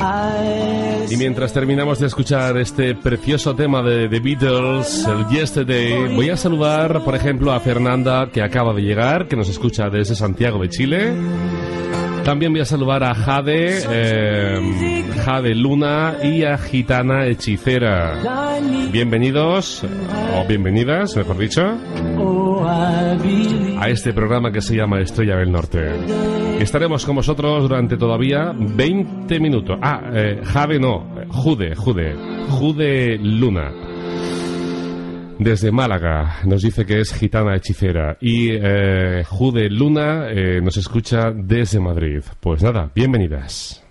Y mientras terminamos de escuchar este precioso tema de The Beatles, el Yesterday, voy a saludar, por ejemplo, a Fernanda, que acaba de llegar, que nos escucha desde Santiago de Chile. También voy a saludar a Jade, Jade Luna y a Gitana Hechicera. Bienvenidos, o bienvenidas, mejor dicho, a este programa que se llama Estrella del Norte. Estaremos con vosotros durante todavía 20 minutos. Jade no, Jude Luna. Desde Málaga nos dice que es gitana hechicera. Y Jude Luna nos escucha desde Madrid. Pues nada, bienvenidas.